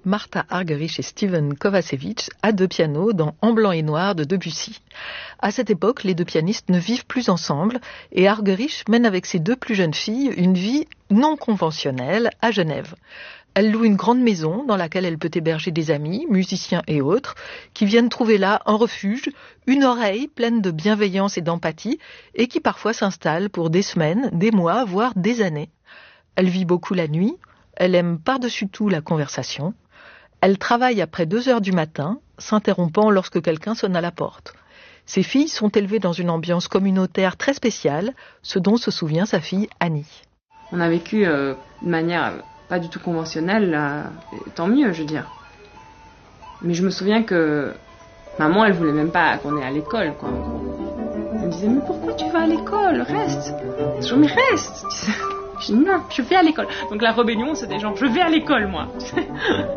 Martha Argerich et Steven Kovacevic à deux pianos dans En blanc et noir de Debussy. À cette époque, les deux pianistes ne vivent plus ensemble et Argerich mène avec ses deux plus jeunes filles une vie non conventionnelle à Genève. Elle loue une grande maison dans laquelle elle peut héberger des amis, musiciens et autres, qui viennent trouver là un refuge, une oreille pleine de bienveillance et d'empathie, et qui parfois s'installent pour des semaines, des mois, voire des années. Elle vit beaucoup la nuit, elle aime par-dessus tout la conversation. Elle travaille après 2 heures du matin, s'interrompant lorsque quelqu'un sonne à la porte. Ses filles sont élevées dans une ambiance communautaire très spéciale, ce dont se souvient sa fille Annie. On a vécu de manière pas du tout conventionnelle, tant mieux, je veux dire. Mais je me souviens que maman, elle voulait même pas qu'on aille à l'école, quoi. Elle me disait, mais pourquoi tu vas à l'école? Reste. Je dis, mais reste. Je dis, non, je vais à l'école. Donc la rébellion, c'était genre, je vais à l'école, moi.